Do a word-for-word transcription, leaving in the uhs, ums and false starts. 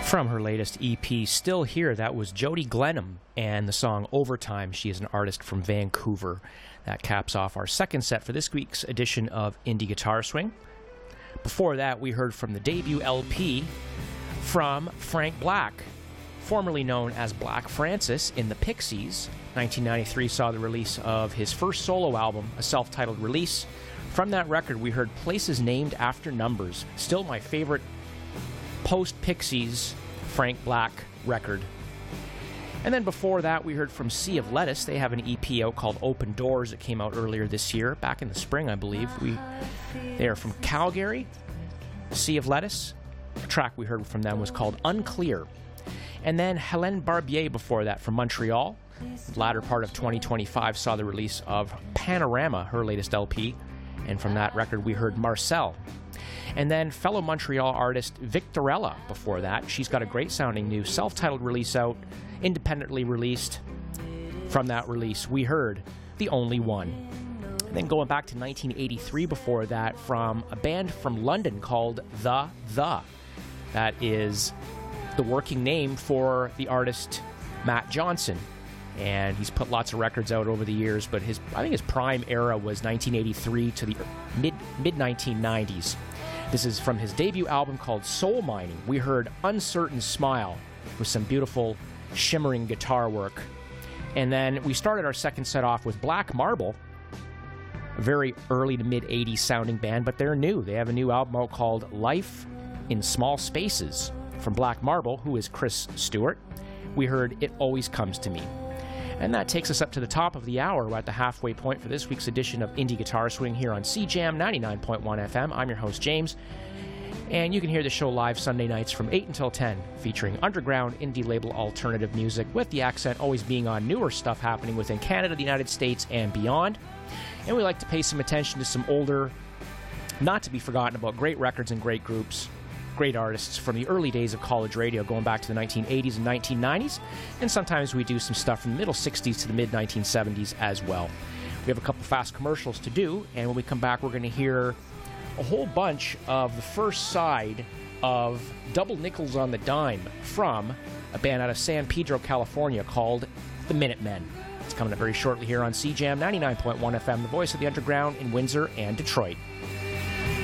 From her latest E P, Still Here, that was Jody Glenham and the song Overtime. She is an artist from Vancouver. That caps off our second set for this week's edition of Indie Guitar Swing. Before that, we heard from the debut L P from Frank Black, formerly known as Black Francis in the Pixies. nineteen ninety-three saw the release of his first solo album, a self-titled release. From that record, we heard Places Named After Numbers, still my favorite post-Pixies Frank Black record. And then before that, we heard from Sea of Lettuce. They have an E P out called Open Doors that came out earlier this year, back in the spring, I believe. We They are from Calgary, Sea of Lettuce. The track we heard from them was called Unclear. And then Helene Barbier before that from Montreal. The latter part of twenty twenty-five saw the release of Panorama, her latest L P. And from that record, we heard Marcel. And then fellow Montreal artist Victorella before that. She's got a great sounding new self-titled release out, independently released. From that release, we heard The Only One. And then going back to nineteen eighty-three before that, from a band from London called The The. That is the working name for the artist Matt Johnson. And he's put lots of records out over the years, but his I think his prime era was nineteen eighty-three to the mid mid nineteen nineties. This is from his debut album called Soul Mining. We heard Uncertain Smile with some beautiful shimmering guitar work. And then we started our second set off with Black Marble, a very early to mid eighties sounding band, but they're new. They have a new album out called Life in Small Spaces. From Black Marble, who is Chris Stewart, we heard It Always Comes to Me. And that takes us up to the top of the hour. We're at the halfway point for this week's edition of Indie Guitar Swing here on C Jam ninety-nine point one F M. I'm your host, James. And you can hear the show live Sunday nights from eight until ten, featuring underground indie label alternative music, with the accent always being on newer stuff happening within Canada, the United States, and beyond. And we like to pay some attention to some older, not to be forgotten about great records and great groups, great artists from the early days of college radio, going back to the nineteen eighties and nineteen nineties, and sometimes we do some stuff from the middle sixties to the mid nineteen seventies as well. We have a couple fast commercials to do, and when we come back, we're going to hear a whole bunch of the first side of Double Nickels on the Dime from a band out of San Pedro, California called The Minutemen. It's coming up very shortly here on C Jam ninety-nine point one F M, the voice of the underground in Windsor and Detroit.